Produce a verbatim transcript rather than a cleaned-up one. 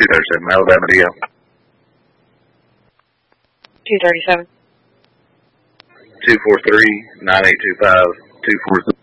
two thirty-seven, Alabama D L. two thirty-seven. two four three, nine eight two five, two four